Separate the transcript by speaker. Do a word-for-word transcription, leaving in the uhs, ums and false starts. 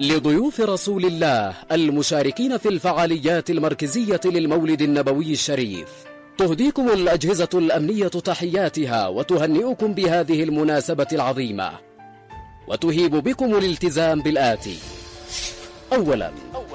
Speaker 1: لضيوف رسول الله المشاركين في الفعاليات المركزية للمولد النبوي الشريف، تهديكم الأجهزة الأمنية تحياتها وتهنئكم بهذه المناسبة العظيمة، وتهيب بكم الالتزام بالآتي: أولاً،